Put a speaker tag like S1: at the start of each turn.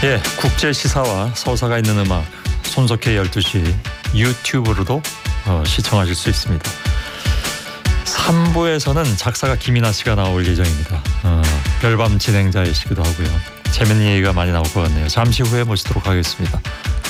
S1: 예, 국제 시사와 서사가 있는 음악 손석희 12시 유튜브로도 시청하실 수 있습니다. 3부에서는 작사가 김이나 씨가 나올 예정입니다. 별밤 진행자이시기도 하고요. 재밌는 얘기가 많이 나올 것 같네요. 잠시 후에 모시도록 하겠습니다.